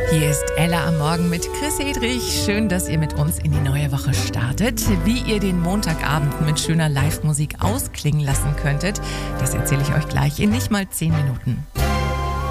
Hier ist Ella am Morgen mit Chris Hedrich. Schön, dass ihr mit uns in die neue Woche startet. Wie ihr den Montagabend mit schöner Live-Musik ausklingen lassen könntet, das erzähle ich euch gleich in nicht mal 10 Minuten.